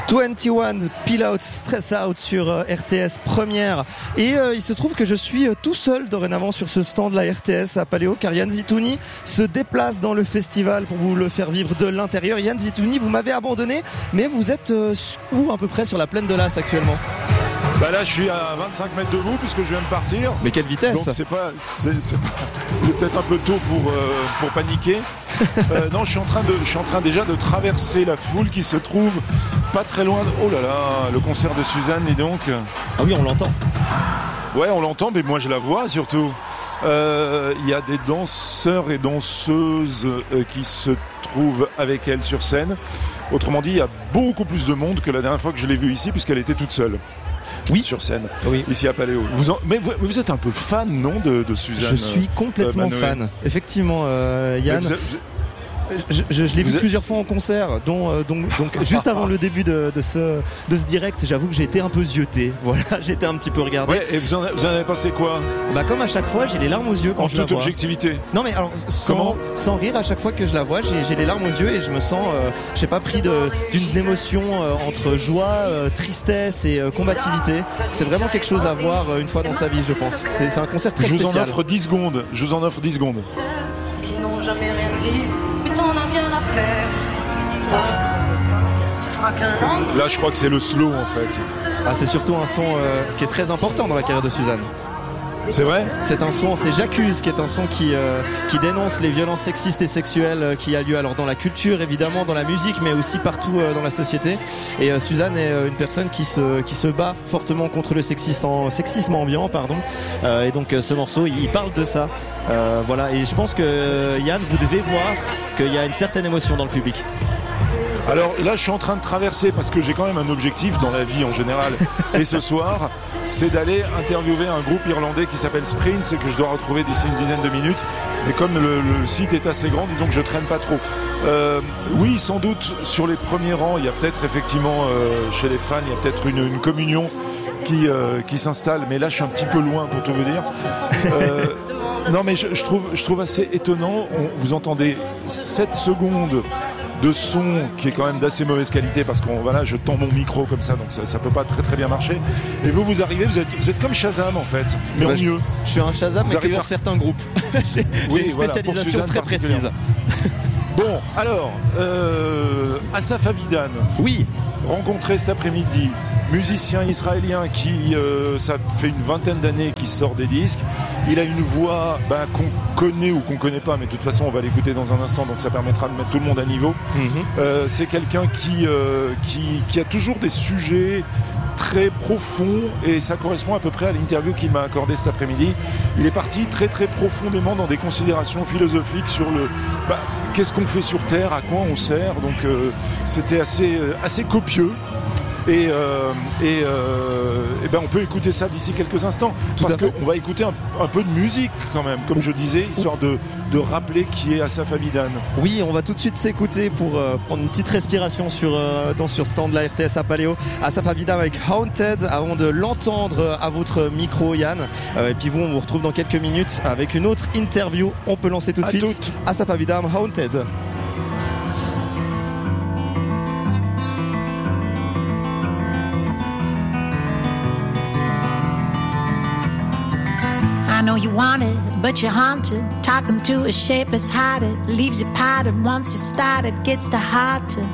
21 Pilots Stress Out sur RTS Première. Et il se trouve que je suis tout seul dorénavant sur ce stand de la RTS à Paléo, car Yann Zitouni se déplace dans le festival pour vous le faire vivre de l'intérieur. Yann Zitouni, vous m'avez abandonné, mais vous êtes où à peu près sur la plaine de l'As actuellement? Bah là je suis à 25 mètres de vous puisque je viens de partir. Mais quelle vitesse! Donc c'est il est peut-être un peu tôt pour paniquer. Non, je suis en train déjà de traverser la foule qui se trouve pas très loin oh là là, le concert de Suzanne, dis donc. Ah oui, on l'entend. Ouais, on l'entend, mais moi je la vois surtout. Il y a des danseurs et danseuses qui se trouvent avec elle sur scène. Autrement dit, il y a beaucoup plus de monde que la dernière fois que je l'ai vue ici, puisqu'elle était toute seule. Oui, sur scène, oui. Ici à Paléo. Mais vous êtes un peu fan, non, de Suzanne? Je suis complètement fan. Effectivement, Yann. Je l'ai vu plusieurs fois en concert, donc juste avant le début de ce direct, j'avoue que j'ai été un peu zioté. Voilà, j'ai été un petit peu regardé. Ouais, et vous en avez pensé quoi? Bah comme à chaque fois, j'ai les larmes aux yeux quand je la vois. En toute objectivité. Non mais alors sans rire, à chaque fois que je la vois, j'ai les larmes aux yeux et je me sens, j'ai pas pris d'une émotion entre joie, tristesse et combativité. C'est vraiment quelque chose à voir une fois dans sa vie, je pense. C'est un concert très spécial. Je vous en offre 10 secondes. Qui n'ont jamais rien dit. T'en as rien à faire. Toi, ce sera qu'un an. Là, je crois que c'est le slow en fait. Ah, c'est surtout un son qui est très important dans la carrière de Suzanne. C'est vrai? C'est un son, c'est J'accuse, qui est un son qui dénonce les violences sexistes et sexuelles qui a lieu alors dans la culture évidemment, dans la musique, mais aussi partout dans la société. Et Suzanne est une personne qui se bat fortement contre le sexisme ambiant, pardon. Et donc ce morceau, il parle de ça. Voilà. Et je pense que Yann, vous devez voir qu'il y a une certaine émotion dans le public. Alors là, je suis en train de traverser parce que j'ai quand même un objectif dans la vie en général. Et ce soir, c'est d'aller interviewer un groupe irlandais qui s'appelle Sprints et que je dois retrouver d'ici une dizaine de minutes. Mais comme le site est assez grand, disons que je traîne pas trop. Oui, sans doute, sur les premiers rangs, il y a peut-être effectivement, chez les fans, il y a peut-être une communion qui s'installe. Mais là, je suis un petit peu loin pour tout vous dire. Non, mais je trouve assez étonnant. Vous entendez 7 secondes de son qui est quand même d'assez mauvaise qualité parce que voilà, je tends mon micro comme ça, donc ça peut pas très très bien marcher. Et vous arrivez, vous êtes comme Shazam en fait, mais en mieux. Je suis un Shazam, mais que pour certains groupes. J'ai une spécialisation voilà, très précise. Bon, alors, Asaf Avidan. Oui. Rencontré cet après-midi. Musicien israélien qui, ça fait une vingtaine d'années qu'il sort des disques. Il a une voix qu'on connaît ou qu'on connaît pas, mais de toute façon on va l'écouter dans un instant, donc ça permettra de mettre tout le monde à niveau. C'est quelqu'un qui a toujours des sujets très profonds et ça correspond à peu près à l'interview qu'il m'a accordée cet après-midi. Il est parti très très profondément dans des considérations philosophiques sur qu'est-ce qu'on fait sur Terre, à quoi on sert. Donc c'était assez copieux. Et on peut écouter ça d'ici quelques instants parce qu'on va écouter un peu de musique quand même, comme je disais, histoire de rappeler qui est Asaf Avidan. Oui, on va tout de suite s'écouter pour prendre une petite respiration sur stand de la RTS à Paléo. Asaf Avidan avec Haunted, avant de l'entendre à votre micro, Yann. Et puis on vous retrouve dans quelques minutes avec une autre interview. On peut lancer tout de suite. Asaf Avidan, Haunted. I know you want it, but you're haunted. Talking to a shapeless hearted, leaves you potted. Once you started, gets the heart to